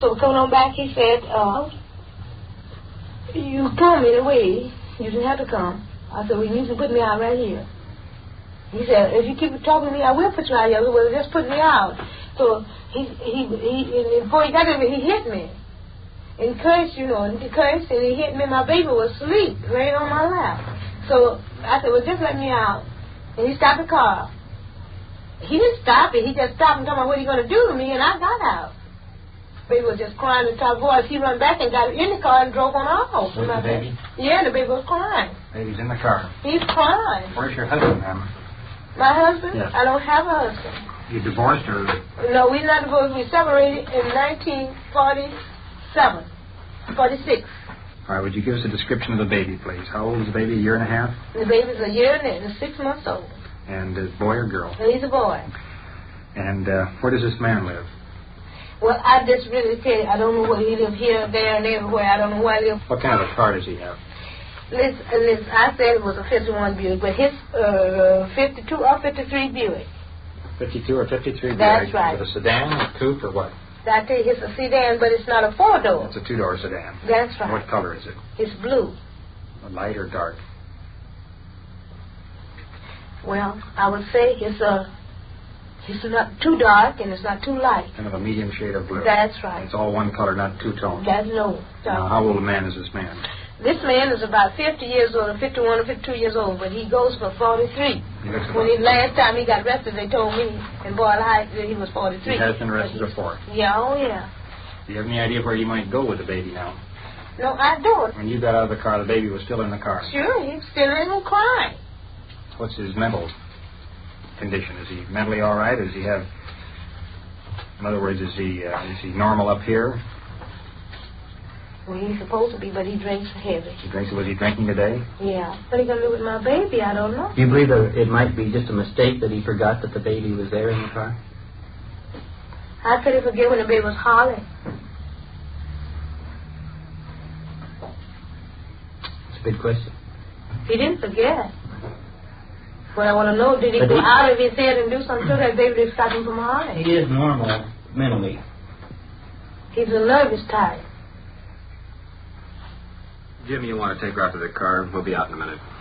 So coming on back, he said, you come anyway. You didn't have to come. I said, well, you need to put me out right here. He said, if you keep talking to me, I will put you out here. Well, just put me out. So he before he got there, he hit me. And cursed, and he cursed, and he hit me. My baby was asleep, laying on my lap. So I said, well, just let me out. And he stopped the car. He didn't stop it. He just stopped and told me, what are you going to do to me? And I got out. Baby was just crying in the top voice. He ran back and got in the car and drove on off. Was the baby? Yeah, the baby was crying. Baby's in the car. He's crying. Where's your husband, ma'am? My husband? Yes. I don't have a husband. You divorced or? No, we're not divorced. We separated in 1947. 46. All right, would you give us a description of the baby, please? How old is the baby? A year and a half? The baby's a year and 6 months old. And is boy or girl? And he's a boy. And where does this man live? Well, I just really tell you, I don't know where he lives, here, there, and everywhere. I don't know where he lives. What kind of a car does he have? Listen, I said it was a 51 Buick, but his 52 or 53 Buick. 52 or 53 Buick? That's right. Is it a sedan, a coupe, or what? I tell you, it's a sedan, but it's not a four-door. It's a two-door sedan. That's right. What color is it? It's blue. Light or dark? Well, I would say it's not too dark and it's not too light. Kind of a medium shade of blue. That's right. It's all one color, not two-tone. That's no. Now, how old a man is this man? This man is about 50 years old, or 51 or 52 years old, but he goes for 43. Last time he got arrested, they told me in Boyle Heights that he was 43. He has been arrested before? Yeah, oh yeah. Do you have any idea where you might go with the baby now? No, I don't. When you got out of the car, the baby was still in the car? Sure, he's still in and crying. What's his mental condition? Is he mentally all right? Does he have, in other words, is he normal up here? Well, he's supposed to be, but he drinks heavy. Was he drinking today? Yeah. What are you going to do with my baby? I don't know. Do you believe that it might be just a mistake that he forgot that the baby was there in the car? How could he forget when the baby was hollering? It's a big question. He didn't forget. What I want to know, did he go out of his head and do something to that baby to stop him from hollering? He is normal mentally. He's a nervous type. Jim, you want to take her out to the car? We'll be out in a minute.